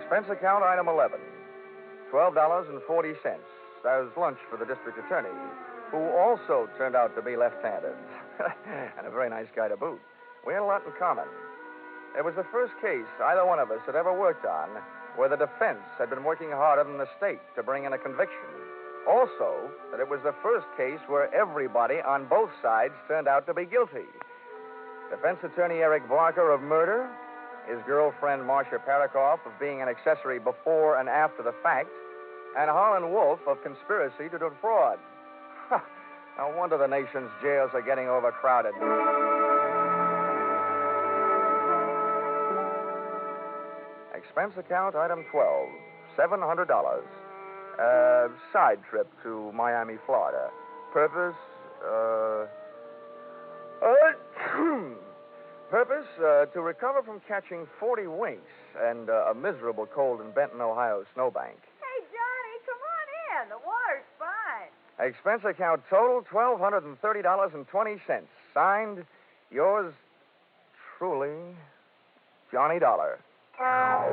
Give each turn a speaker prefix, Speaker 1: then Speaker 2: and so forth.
Speaker 1: Expense account item 11. $12.40. That was lunch for the district attorney, who also turned out to be left-handed. And a very nice guy to boot. We had a lot in common. It was the first case either one of us had ever worked on where the defense had been working harder than the state to bring in a conviction. Also, that it was the first case where everybody on both sides turned out to be guilty. Defense attorney Eric Barker of murder, his girlfriend Marcia Parakoff of being an accessory before and after the fact, and Harlan Wolf of conspiracy to defraud. No wonder the nation's jails are getting overcrowded. Expense account item 12, $700. Side trip to Miami, Florida. Purpose, to recover from catching 40 winks and a miserable cold in Benton, Ohio snowbank.
Speaker 2: Hey, Johnny, come on in. The water's fine.
Speaker 1: Expense account total, $1,230.20. Signed, yours truly, Johnny Dollar.